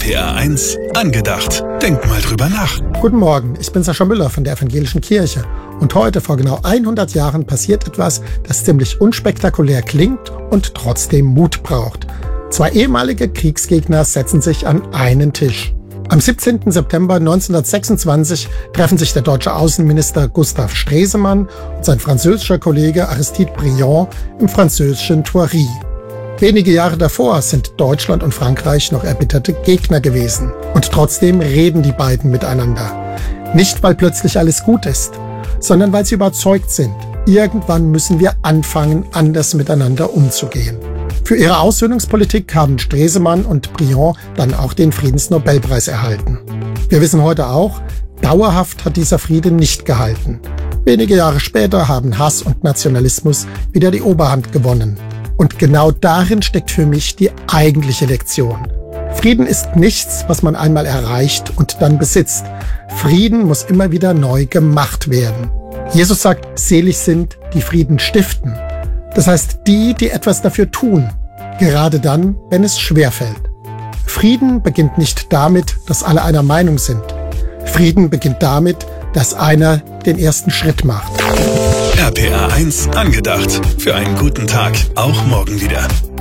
RPR1 angedacht. Denk mal drüber nach. Guten Morgen, ich bin Sascha Müller von der Evangelischen Kirche. Und heute, vor genau 100 Jahren, passiert etwas, das ziemlich unspektakulär klingt und trotzdem Mut braucht. Zwei ehemalige Kriegsgegner setzen sich an einen Tisch. Am 17. September 1926 treffen sich der deutsche Außenminister Gustav Stresemann und sein französischer Kollege Aristide Briand im französischen Thoiry. Wenige Jahre davor sind Deutschland und Frankreich noch erbitterte Gegner gewesen. Und trotzdem reden die beiden miteinander. Nicht, weil plötzlich alles gut ist, sondern weil sie überzeugt sind, irgendwann müssen wir anfangen, anders miteinander umzugehen. Für ihre Aussöhnungspolitik haben Stresemann und Briand dann auch den Friedensnobelpreis erhalten. Wir wissen heute auch, dauerhaft hat dieser Friede nicht gehalten. Wenige Jahre später haben Hass und Nationalismus wieder die Oberhand gewonnen. Und genau darin steckt für mich die eigentliche Lektion. Frieden ist nichts, was man einmal erreicht und dann besitzt. Frieden muss immer wieder neu gemacht werden. Jesus sagt, selig sind, die Frieden stiften. Das heißt, die etwas dafür tun, gerade dann, wenn es schwerfällt. Frieden beginnt nicht damit, dass alle einer Meinung sind. Frieden beginnt damit, dass einer den ersten Schritt macht. RPR1 angedacht. Für einen guten Tag, auch morgen wieder.